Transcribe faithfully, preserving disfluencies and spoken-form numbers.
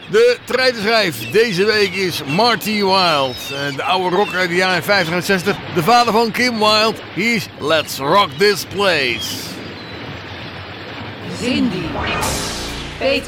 De treitenschijf deze week is Marty Wilde. De oude rocker uit de jaren vijftig en zestig. De vader van Kim Wilde. Hier is Let's Rock This Place. Cindy. Peter.